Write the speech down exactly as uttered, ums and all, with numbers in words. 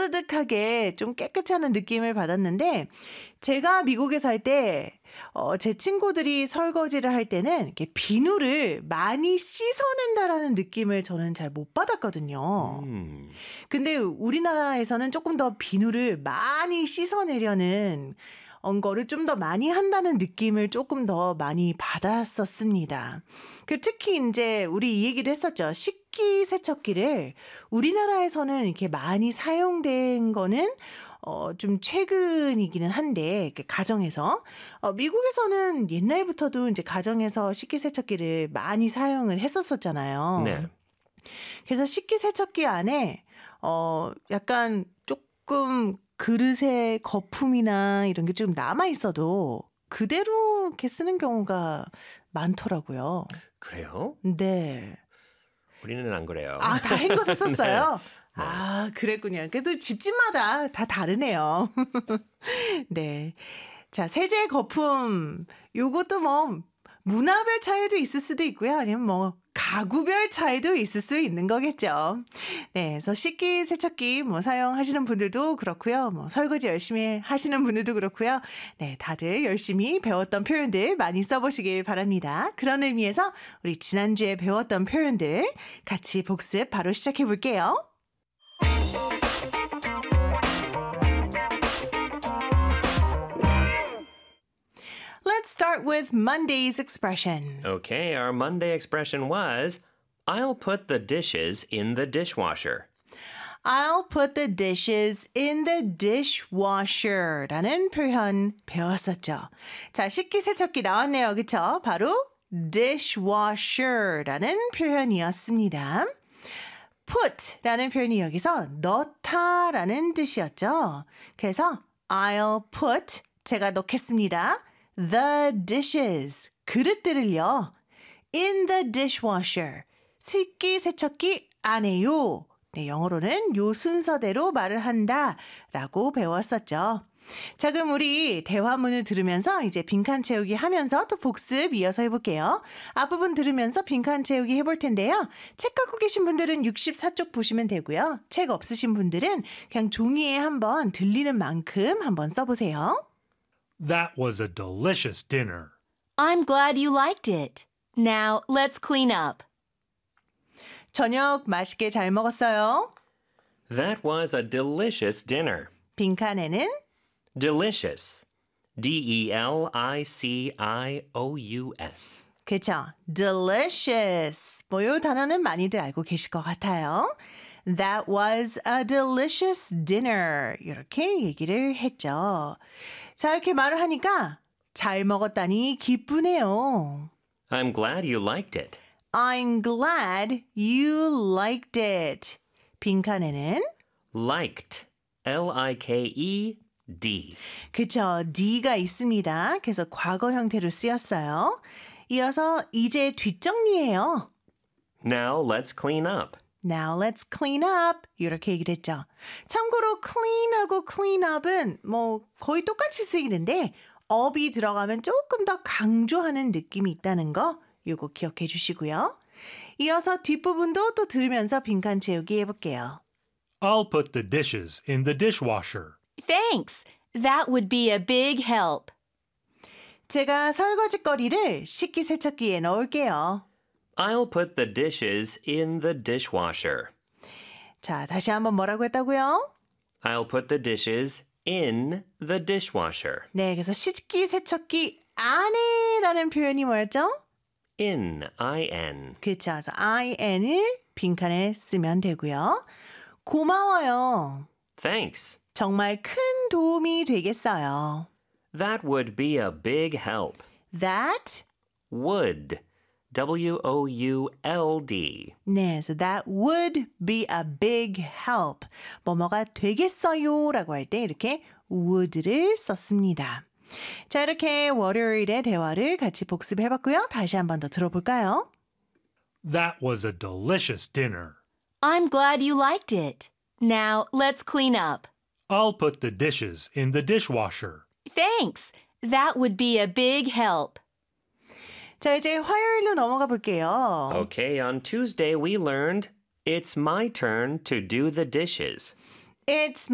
뜨뜻하게 좀 깨끗하는 느낌을 받았는데 제가 미국에 살 때 어, 제 친구들이 설거지를 할 때는 이렇게 비누를 많이 씻어낸다라는 느낌을 저는 잘 못 받았거든요. 음. 근데 우리나라에서는 조금 더 비누를 많이 씻어내려는 어, 거를 좀 더 많이 한다는 느낌을 조금 더 많이 받았었습니다. 그 특히 이제 우리 이 얘기를 했었죠. 식기세척기를 우리나라에서는 이렇게 많이 사용된 거는 어, 좀 최근이기는 한데, 이렇게 가정에서. 어, 미국에서는 옛날부터도 이제 가정에서 식기세척기를 많이 사용을 했었었잖아요. 네. 그래서 식기세척기 안에, 어, 약간 조금 그릇에 거품이나 이런 게 좀 남아있어도 그대로 이렇게 쓰는 경우가 많더라고요. 그래요? 네. 우리는 안 그래요. 아, 다 헹궈서 썼어요? 네. 아, 그랬군요. 그래도 집집마다 다 다르네요. 네. 자, 세제 거품. 요것도 뭐, 문화별 차이도 있을 수도 있고요. 아니면 뭐, 가구별 차이도 있을 수 있는 거겠죠. 네. 그래서 식기세척기 뭐 사용하시는 분들도 그렇고요. 뭐, 설거지 열심히 하시는 분들도 그렇고요. 네. 다들 열심히 배웠던 표현들 많이 써보시길 바랍니다. 그런 의미에서 우리 지난주에 배웠던 표현들 같이 복습 바로 시작해 볼게요. Let's start with Monday's expression. Okay, our Monday expression was, I'll put the dishes in the dishwasher. I'll put the dishes in the dishwasher 라는 표현 배웠었죠. 자, 식기세척기 나왔네요. 그쵸? 바로 dishwasher 라는 표현이었습니다. put 라는 표현이 여기서 넣다 라는 뜻이었죠. 그래서 I'll put, 제가 넣겠습니다. The dishes, 그릇들을요. In the dishwasher, 식기세척기 안에요. 네, 영어로는 요 순서대로 말을 한다 라고 배웠었죠. 자, 그럼 우리 대화문을 들으면서 이제 빈칸 채우기 하면서 또 복습 이어서 해볼게요. 앞부분 들으면서 빈칸 채우기 해볼 텐데요. 책 갖고 계신 분들은 육십사 쪽 보시면 되고요. 책 없으신 분들은 그냥 종이에 한번 들리는 만큼 한번 써보세요. That was a delicious dinner. I'm glad you liked it. Now let's clean up. 저녁 맛있게 잘 먹었어요. That was a delicious dinner. 빈칸에는 Delicious. D E L I C I O U S. 그렇죠. delicious. 뭐 이 단어는 많이들 알고 계실 것 같아요. That was a delicious dinner. 이렇게 얘기를 했죠. 자, 이렇게 말을 하니까 잘 먹었다니 기쁘네요. I'm glad you liked it. I'm glad you liked it. 빈칸에는 Liked. L I K E D. 그쵸. D가 있습니다. 그래서 과거 형태로 쓰였어요. 이어서 이제 뒷정리해요. Now let's clean up. Now let's clean up. 이렇게 얘기를 했죠. 참고로 clean하고 cleanup은 뭐 거의 똑같이 쓰이는데 up이 들어가면 조금 더 강조하는 느낌이 있다는 거 요거 기억해 주시고요. 이어서 뒷부분도 또 들으면서 빈칸 채우기 해볼게요. I'll put the dishes in the dishwasher. Thanks. That would be a big help. 제가 설거지거리를 식기세척기에 넣을게요. I'll put the dishes in the dishwasher. 자, 다시 한번 뭐라고 했다고요? I'll put the dishes in the dishwasher. 네, 그래서 식기세척기 안에라는 표현이 뭐였죠? In, I-N. 그렇죠. 그래서 in을 빈칸에 쓰면 되고요. 고마워요. Thanks. 정말 큰 도움이 되겠어요. That would be a big help. That, Would. W O U L D. 네, so that would be a big help. 뭐뭐가 되겠어요 라고 할 때 이렇게 would를 썼습니다. 자, 이렇게 월요일의 대화를 같이 복습해봤고요. 다시 한 번 더 들어볼까요? That was a delicious dinner. I'm glad you liked it. Now let's clean up. I'll put the dishes in the dishwasher. Thanks. That would be a big help. 자, 이제 화요일로 넘어가 볼게요. Okay, on Tuesday we learned it's my turn to do the dishes. It's